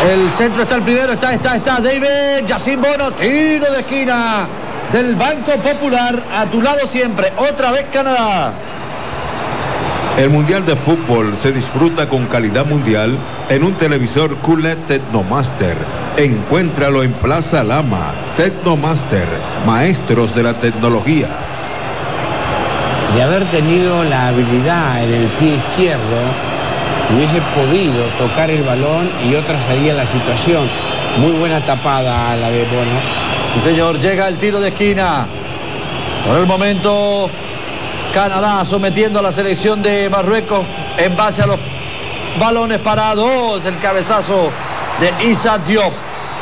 El centro está el primero, está David Yacine Bono, tiro de esquina del Banco Popular, a tu lado siempre, otra vez Canadá. El Mundial de Fútbol se disfruta con calidad mundial en un televisor QLED Technomaster. Encuéntralo en Plaza Lama. Technomaster, maestros de la tecnología. De haber tenido la habilidad en el pie izquierdo, hubiese podido tocar el balón y otra salía la situación. Muy buena tapada la de Bono. Sí, señor, llega el tiro de esquina. Por el momento, Canadá sometiendo a la selección de Marruecos en base a los balones parados. El cabezazo de Issa Diop.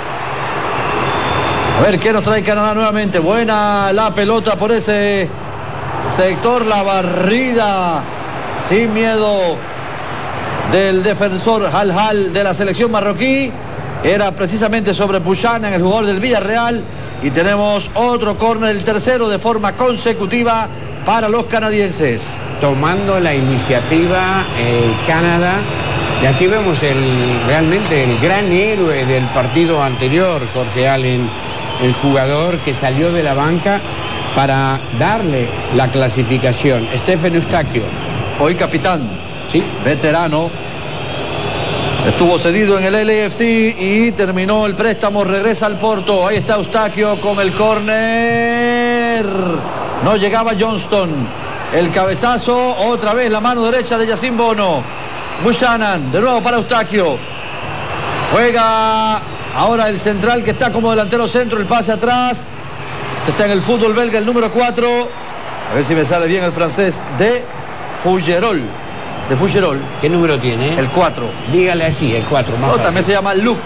A ver qué nos trae Canadá nuevamente. Buena la pelota por ese sector, la barrida sin miedo del defensor Hal de la selección marroquí. Era precisamente sobre Buchanan, el jugador del Villarreal. Y tenemos otro córner, el tercero de forma consecutiva para los canadienses. Tomando la iniciativa Canadá. Y aquí vemos realmente el gran héroe del partido anterior, Jorge Allen, el jugador que salió de la banca para darle la clasificación. Stephen Eustaquio. Hoy capitán. Sí. Veterano. Estuvo cedido en el LAFC y terminó el préstamo, regresa al Porto. Ahí está Eustaquio con el córner. No llegaba Johnston. El cabezazo, otra vez la mano derecha de Yacine Bono. Buchanan, de nuevo para Eustaquio. Juega ahora el central que está como delantero centro, el pase atrás. Este está en el fútbol belga, el número 4. A ver si me sale bien el francés, de Fougerolles. De Fougerolles. ¿Qué número tiene? El 4. Dígale así, el 4. Más fácil. También se llama Luke.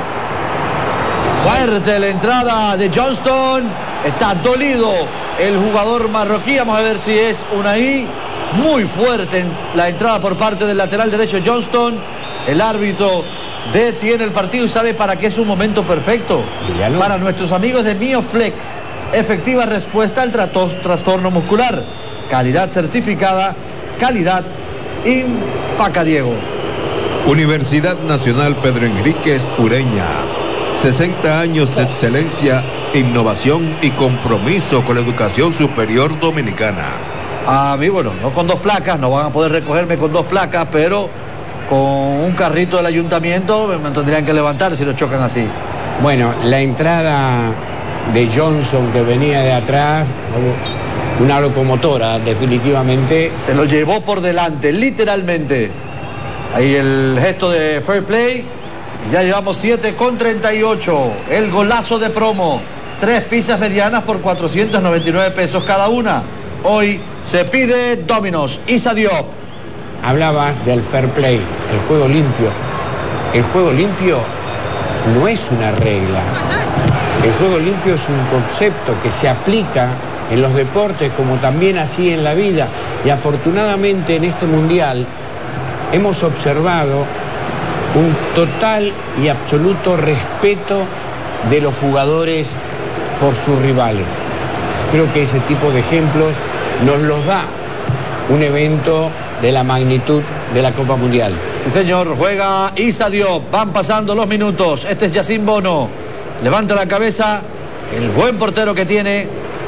Fuerte la entrada de Johnston. Está dolido el jugador marroquí. Vamos a ver si es Unai. Muy fuerte la entrada por parte del lateral derecho Johnston. El árbitro detiene el partido y sabe para qué es un momento perfecto. Dígalo. Para nuestros amigos de Mioflex. Efectiva respuesta al trastorno muscular. Calidad certificada. Calidad Impaca Diego. Universidad Nacional Pedro Enríquez Ureña. 60 años de excelencia, innovación y compromiso con la educación superior dominicana. A mí, bueno, no con 2 placas, no van a poder recogerme con 2 placas, pero con un carrito del ayuntamiento me tendrían que levantar si lo chocan así. Bueno, la entrada de Johnson que venía de atrás, una locomotora, definitivamente. Se lo llevó por delante, literalmente. Ahí el gesto de fair play. Ya llevamos 7,38. El golazo de promo. 3 pizzas medianas por 499 pesos cada una. Hoy se pide Domino's. Issa Diop. Hablabas del fair play, el juego limpio. El juego limpio no es una regla. El juego limpio es un concepto que se aplica en los deportes como también así en la vida. Y afortunadamente en este mundial hemos observado un total y absoluto respeto de los jugadores por sus rivales. Creo que ese tipo de ejemplos nos los da un evento de la magnitud de la Copa Mundial. Sí, señor, juega Issa Diop. Van pasando los minutos. Este es Yacine Bono. Levanta la cabeza. El buen portero que tiene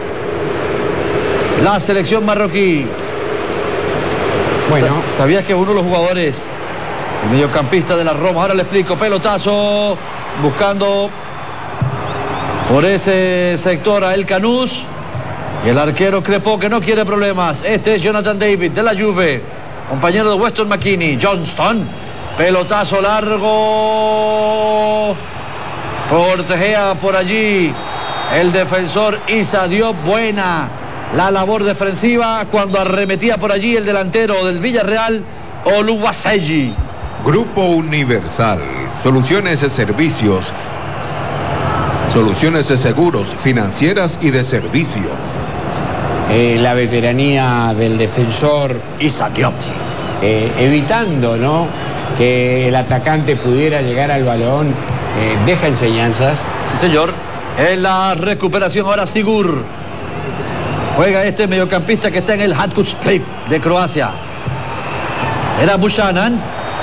la selección marroquí. Bueno, ¿sabías que uno de los jugadores, el mediocampista de la Roma, ahora le explico, pelotazo, buscando por ese sector a El Canús, y el arquero Crepó, que no quiere problemas? Este es Jonathan David de la Juve, compañero de Weston McKennie. Johnston, pelotazo largo, cortejea por allí el defensor Issa Diop. Buena la labor defensiva cuando arremetía por allí el delantero del Villarreal, Oluwaseyi. Grupo Universal, soluciones de servicios, soluciones de seguros, financieras y de servicios. La veteranía del defensor Issa Diop, evitando, ¿no?, que el atacante pudiera llegar al balón, deja enseñanzas. Sí, señor. En la recuperación ahora Sigur. Juega este mediocampista que está en el Hajduk Split de Croacia. Era Buchanan.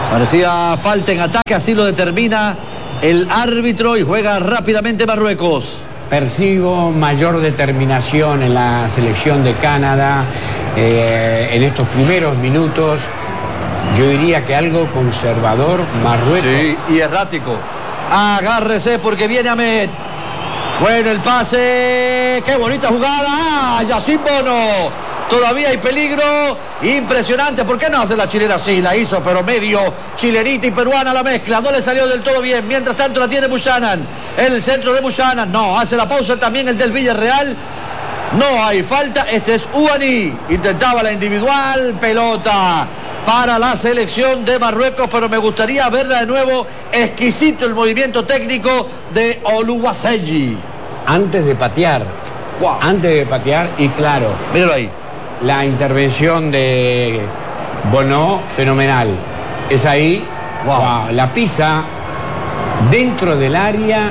Parecía falta en ataque, así lo determina el árbitro y juega rápidamente Marruecos. Percibo mayor determinación en la selección de Canadá en estos primeros minutos. Yo diría que algo conservador Marruecos. Sí, y errático. Agárrese porque viene Ahmed. Bueno, el pase. ¡Qué bonita jugada! ¡Ah, Yacine Bono! Todavía hay peligro. Impresionante. ¿Por qué no hace la chilena? Sí, la hizo, pero medio chilenita y peruana la mezcla. No le salió del todo bien. Mientras tanto la tiene Buchanan. El centro de Buchanan. No, hace la pausa también el del Villarreal. No hay falta. Este es Ouani. Intentaba la individual. Pelota para la selección de Marruecos, pero me gustaría verla de nuevo. Exquisito el movimiento técnico de Oluwaseyi. Antes de patear. Wow. Antes de patear, y claro. Míralo ahí. La intervención de Bono, fenomenal. Es ahí. Wow. La pisa dentro del área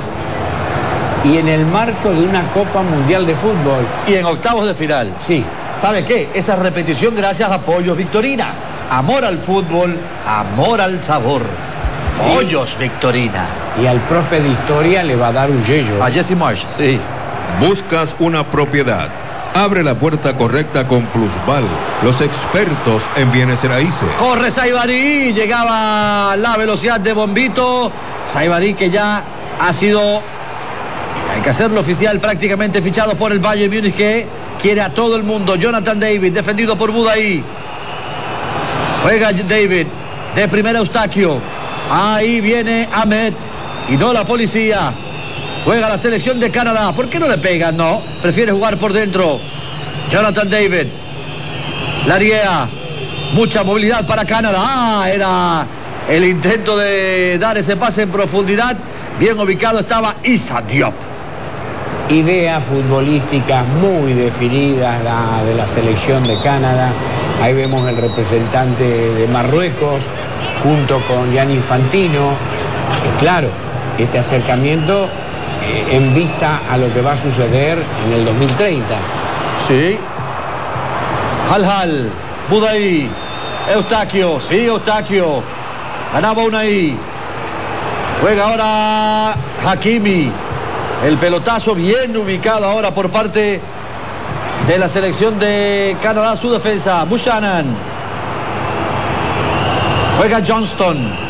y en el marco de una Copa Mundial de Fútbol. Y en octavos de final. Sí. ¿Sabe qué? Esa repetición gracias a Pollos Victorina. Amor al fútbol, amor al sabor. Pollos Victorina. Y al profe de historia le va a dar un yello. A Jesse Marsh, sí. Buscas una propiedad. Abre la puerta correcta con Plusval, los expertos en bienes raíces. Corre Saibari, llegaba la velocidad de Bombito. Saibari que ya ha sido, hay que hacerlo oficial, prácticamente fichado por el Bayern Múnich, que quiere a todo el mundo. Jonathan David, defendido por Budaí. Juega David, de primera Eustaquio. Ahí viene Ahmed y no la policía. Juega la selección de Canadá. ¿Por qué no le pegan? No, prefiere jugar por dentro. Jonathan David. Lariea. Mucha movilidad para Canadá. Era el intento de dar ese pase en profundidad. Bien ubicado estaba Issa Diop. Ideas futbolísticas muy definidas de la selección de Canadá. Ahí vemos el representante de Marruecos junto con Gianni Infantino. Claro, este acercamiento en vista a lo que va a suceder en el 2030. Sí. Hal, Budaí, Eustaquio, sí, Eustaquio. Ganaba Unai. Juega ahora Hakimi. El pelotazo bien ubicado ahora por parte de la selección de Canadá, su defensa. Buchanan. Juega Johnston.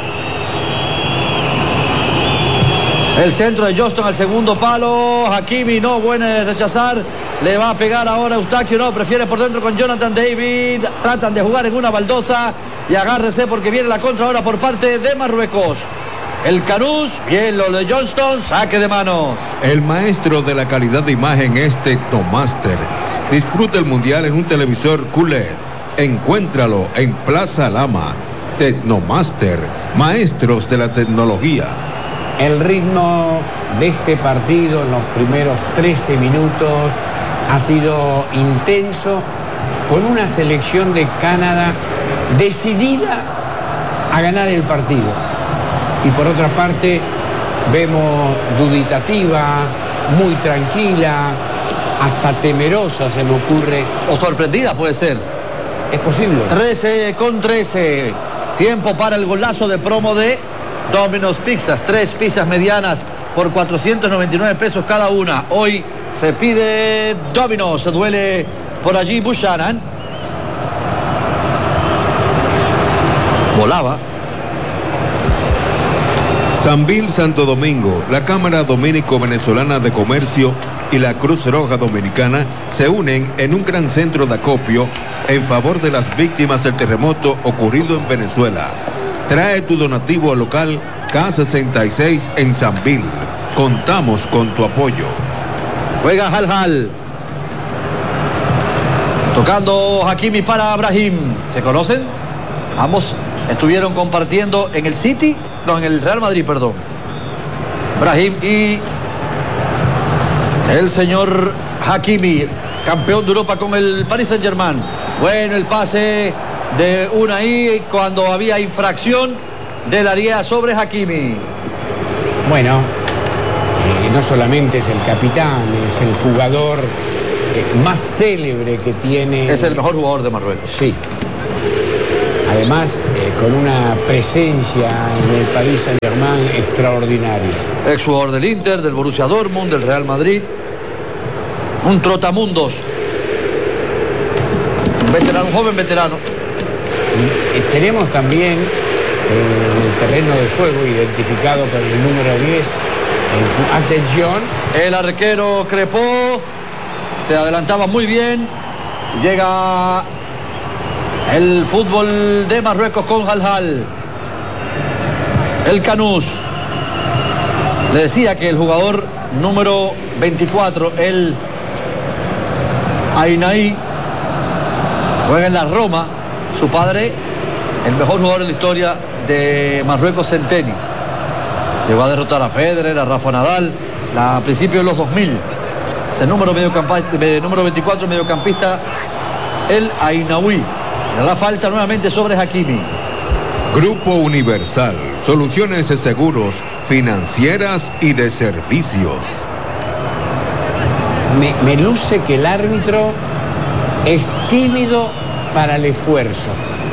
El centro de Johnston al segundo palo. Hakimi no, bueno rechazar. Le va a pegar ahora Eustaquio, no, prefiere por dentro con Jonathan David. Tratan de jugar en una baldosa. Y agárrese porque viene la contra ahora por parte de Marruecos. El Canús, bien lo de Johnston, saque de manos. El maestro de la calidad de imagen es Tecnomaster. Disfruta el mundial en un televisor QLED. Encuéntralo en Plaza Lama. Tecnomaster, maestros de la tecnología. El ritmo de este partido en los primeros 13 minutos ha sido intenso, con una selección de Canadá decidida a ganar el partido. Y por otra parte, vemos duditativa, muy tranquila, hasta temerosa se me ocurre. O sorprendida puede ser. Es posible. 13-13. Tiempo para el golazo de promo de Domino's Pizzas. 3 pizzas medianas por 499 pesos cada una. Hoy se pide Domino's. Se duele por allí Buchanan. Volaba. Sambil Santo Domingo, la Cámara Dominico-Venezolana de Comercio y la Cruz Roja Dominicana se unen en un gran centro de acopio en favor de las víctimas del terremoto ocurrido en Venezuela. Trae tu donativo local K66 en Sambil. Contamos con tu apoyo. Juega Hal. Tocando Hakimi para Brahim. ¿Se conocen? Ambos estuvieron compartiendo en el City, no, en el Real Madrid, perdón. Brahim y el señor Hakimi, campeón de Europa con el Paris Saint-Germain. Bueno, el pase de Unai cuando había infracción del área sobre Hakimi. Bueno, no solamente es el capitán, es el jugador más célebre que tiene. Es el mejor jugador de Marruecos. Sí. además con una presencia en el Paris Saint-Germain extraordinaria. Exjugador del Inter, del Borussia Dortmund, del Real Madrid. Un trotamundos. Un veterano, un joven veterano. Y tenemos también en el terreno de juego identificado con el número 10. Atención. El arquero Crepó se adelantaba muy bien. Llega el fútbol de Marruecos con Halhal. El Canús. Le decía que el jugador número 24, el Ainaí, juega en la Roma. Su padre, el mejor jugador de la historia de Marruecos en tenis. Llegó a derrotar a Federer, a Rafa Nadal, a principios de los 2000. Ese número 24, mediocampista, el Ainaoui. Era la falta nuevamente sobre Hakimi. Grupo Universal, soluciones de seguros, financieras y de servicios. Me luce que el árbitro es tímido para el esfuerzo.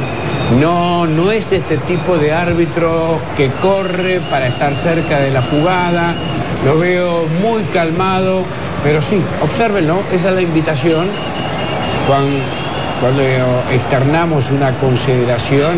No es este tipo de árbitro que corre para estar cerca de la jugada. Lo veo muy calmado, pero sí, obsérvenlo, esa es la invitación. Cuando externamos una consideración,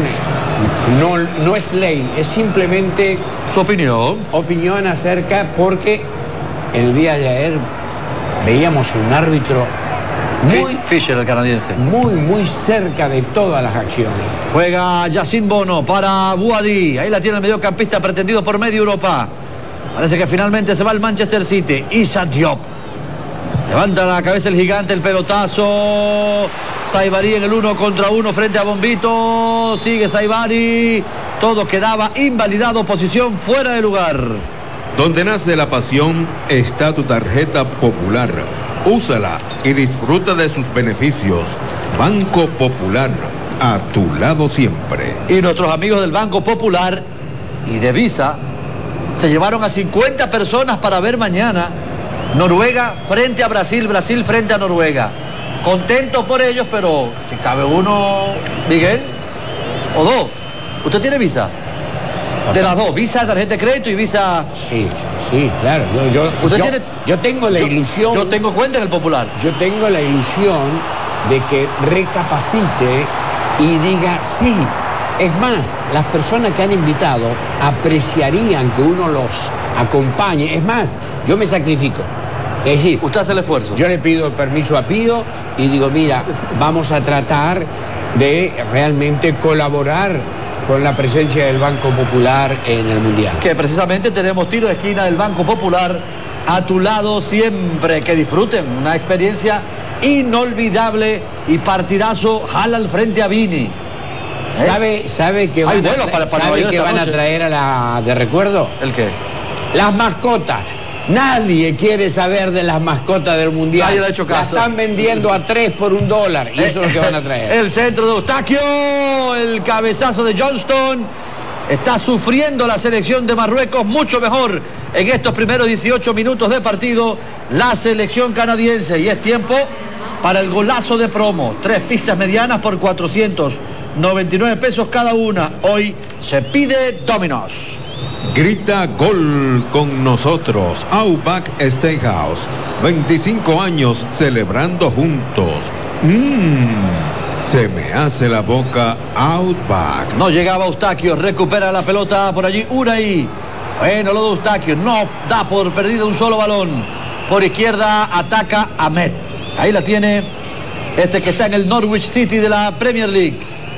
no es ley, es simplemente su opinión acerca, porque el día de ayer veíamos un árbitro Fischer, el canadiense, muy cerca de todas las acciones. Juega Yacine Bono para Boadi. Ahí la tiene el mediocampista pretendido por media Europa. Parece que finalmente se va al Manchester City. Issa Diop. Levanta la cabeza el gigante, el pelotazo. Saibari en el 1 contra 1 frente a Bombito. Sigue Saibari. Todo quedaba invalidado. Posición fuera de lugar. Donde nace la pasión está tu tarjeta Popular. Úsala y disfruta de sus beneficios. Banco Popular, a tu lado siempre. Y nuestros amigos del Banco Popular y de Visa se llevaron a 50 personas para ver mañana Noruega frente a Brasil, Brasil frente a Noruega. Contentos por ellos, pero si cabe uno, Miguel, o dos. ¿Usted tiene Visa? De las dos, Visa, tarjeta de crédito y Visa. Sí, claro. Yo tengo la ilusión. Yo tengo cuenta en el Popular. Yo tengo la ilusión de que recapacite y diga sí. Es más, las personas que han invitado apreciarían que uno los acompañe. Es más, yo me sacrifico. Es decir, usted hace el esfuerzo. Yo le pido permiso a Pío y digo, mira, vamos a tratar de realmente colaborar con la presencia del Banco Popular en el Mundial. Que precisamente tenemos tiro de esquina del Banco Popular a tu lado siempre. Que disfruten una experiencia inolvidable y partidazo. Halal frente a Vini. ¿Sabe que van, van a traer de recuerdo? ¿El qué? Las mascotas. Nadie quiere saber de las mascotas del Mundial. Nadie le ha hecho caso. La están vendiendo a 3 por $1 y eso es lo que van a traer. El centro de Eustaquio, el cabezazo de Johnston. Está sufriendo la selección de Marruecos mucho mejor en estos primeros 18 minutos de partido la selección canadiense. Y es tiempo para el golazo de promo. 3 pizzas medianas por 499 pesos cada una. Hoy se pide Domino's. Grita gol con nosotros. Outback Steakhouse. 25 años celebrando juntos. Se me hace la boca Outback. No llegaba Eustaquio, recupera la pelota por allí Unai. Bueno, lo de Eustaquio, no da por perdido un solo balón. Por izquierda ataca Ahmed. Ahí la tiene este que está en el Norwich City de la Premier League.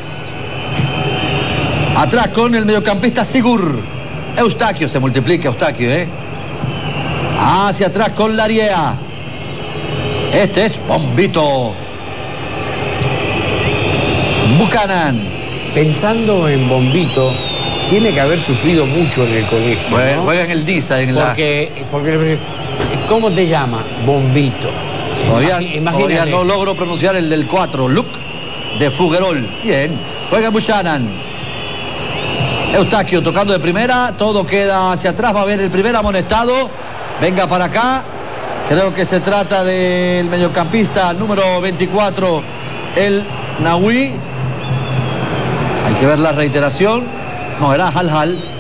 Atrás con el mediocampista Sigur. Eustaquio, se multiplica Eustaquio, hacia atrás con Lariea. Este es Bombito. Buchanan. Pensando en Bombito, tiene que haber sufrido mucho en el colegio. Bueno, ¿no? Juega en el DISA. Porque ¿cómo te llama? Bombito. Todavía no logro pronunciar el del 4. Luc de Fougerolles. Bien. Juega Buchanan. Eustaquio tocando de primera, todo queda hacia atrás, va a haber el primer amonestado. Venga para acá. Creo que se trata del mediocampista número 24, el Nahui. Ahí Hay que ver la reiteración. No, era Hal Hal.